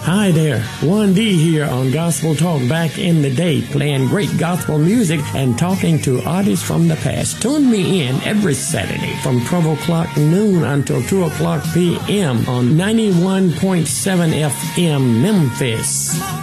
Hi there, 1D here on Gospel Talk back in the day, playing great gospel music and talking to artists from the past. Tune me in every Saturday from 12 o'clock noon until 2 o'clock p.m. on 91.7 FM Memphis.